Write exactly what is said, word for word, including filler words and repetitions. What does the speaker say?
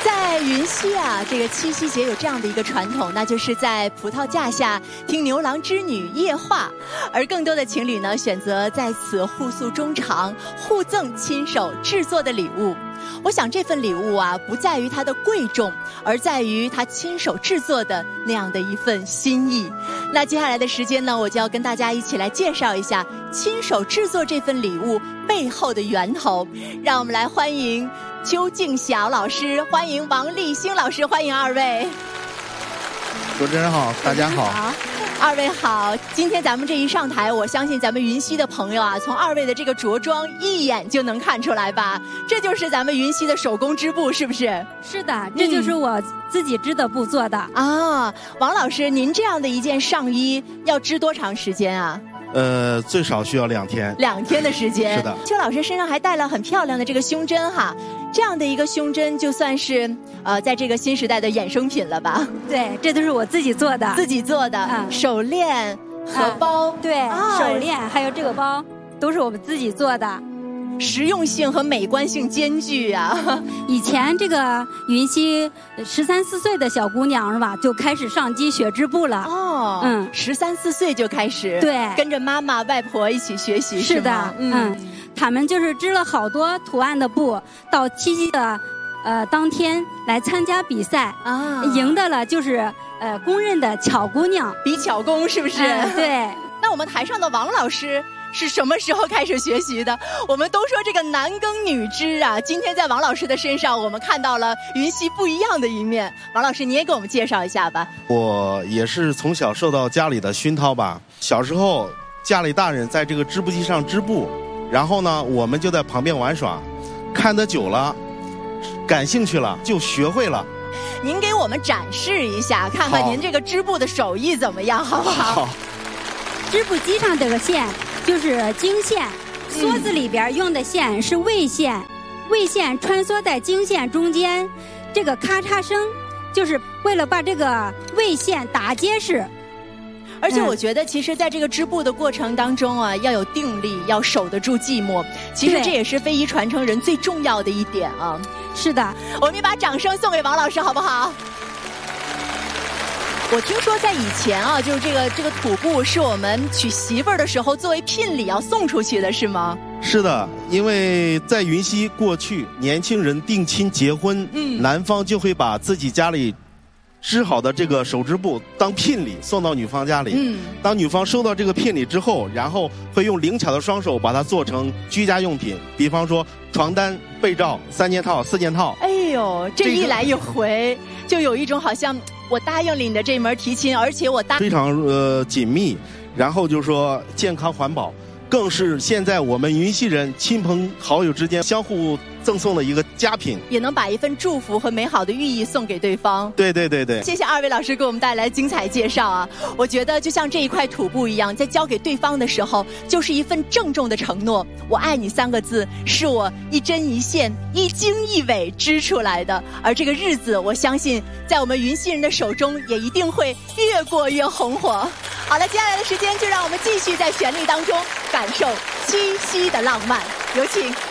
在云溪啊，这个七夕节有这样的一个传统，那就是在葡萄架下听牛郎织女夜话，而更多的情侣呢，选择在此互诉衷肠，互赠亲手制作的礼物。我想这份礼物啊，不在于它的贵重，而在于他亲手制作的那样的一份心意。那接下来的时间呢，我就要跟大家一起来介绍一下亲手制作这份礼物背后的源头。让我们来欢迎邱静晓老师，欢迎王立兴老师，欢迎二位。 主持人好，大家好。 二位好，今天咱们这一上台，我相信咱们云溪的朋友啊，从二位的这个着装一眼就能看出来吧？这就是咱们云溪的手工织布，是不是？ 是的，这就是我自己织的布做的。 嗯、啊，王老师，您这样的一件上衣要织多长时间啊？ 呃，最少需要两天。 两天的时间。 是的。 邱老师身上还带了很漂亮的这个胸针哈，这样的一个胸针就算是呃，在这个新时代的衍生品了吧？ 对，这都是我自己做的。 自己做的，嗯、手链、荷包， 啊、对、啊，手链还有这个包，都是我们自己做的。 实用性和美观性兼具啊！ 以前这个云溪十三四岁的小姑娘是吧，就开始上机学织布了。 哦，嗯，十三四岁就开始， 对， 跟着妈妈、外婆一起学习， 是的， 嗯， 嗯他们就是织了好多图案的布，到七夕的呃当天来参加比赛啊，赢得了就是呃公认的巧姑娘， 比巧工是不是？ 嗯、对。 那我们台上的王老师是什么时候开始学习的？我们都说这个男耕女织啊，今天在王老师的身上，我们看到了云溪不一样的一面。王老师，你也给我们介绍一下吧。 我也是从小受到家里的熏陶吧。小时候家里大人在这个织布机上织布，然后呢，我们就在旁边玩耍，看得久了，感兴趣了，就学会了。 您给我们展示一下，看看您这个织布的手艺怎么样，好不好？ 好。 织布机上这个线就是经线，梭子里边用的线是纬线，纬线穿梭在经线中间，这个咔嚓声就是为了把这个纬线打结实。 而且我觉得，其实在这个织布的过程当中啊，要有定力，要守得住寂寞。其实这也是非遗传承人最重要的一点啊。 是的， 我们一把掌声送给王老师，好不好？我听说在以前啊，就是这个这个土布是我们娶媳妇儿的时候作为聘礼要送出去的，是吗？ 是的，因为在云溪过去，年轻人定亲结婚，嗯，男方就会把自己家里织好的这个手织布当聘礼送到女方家里。嗯，当女方收到这个聘礼之后，然后会用灵巧的双手把它做成居家用品，比方说床单、被罩、三件套、四件套。 哎呦，这一来一回，这个、就有一种好像我答应了你的这门提亲，而且我答非常呃紧密，然后就说健康环保，更是现在我们云溪人亲朋好友之间相互赠送的一个佳品， 也能把一份祝福和美好的寓意送给对方。 对对对对， 谢谢二位老师给我们带来精彩介绍啊！我觉得就像这一块土布一样，在交给对方的时候，就是一份郑重的承诺。我爱你三个字是我一针一线、一经一纬织出来的，而这个日子，我相信在我们云溪人的手中，也一定会越过越红火。好了，接下来的时间就让我们继续在旋律当中感受七夕的浪漫，有请。